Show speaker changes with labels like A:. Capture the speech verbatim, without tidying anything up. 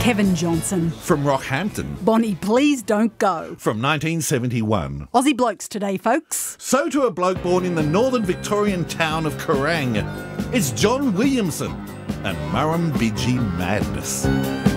A: Kevin Johnson.
B: From Rockhampton.
A: Bonnie, please don't go.
B: From nineteen seventy-one.
A: Aussie blokes today, folks.
B: So to a bloke born in the northern Victorian town of Kerrang. It's John Williamson and Murrumbidgee Madness.